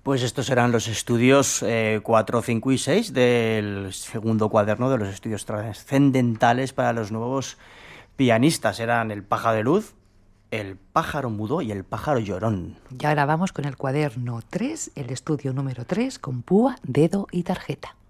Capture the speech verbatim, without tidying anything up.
Pues estos eran los estudios eh, cuatro, cinco y seis del segundo cuaderno de los estudios trascendentales para los nuevos pianistas. Eran el pájaro de luz, el pájaro mudo y el pájaro llorón. Y ahora vamos con el cuaderno tres, el estudio número tres, con púa, dedo y tarjeta.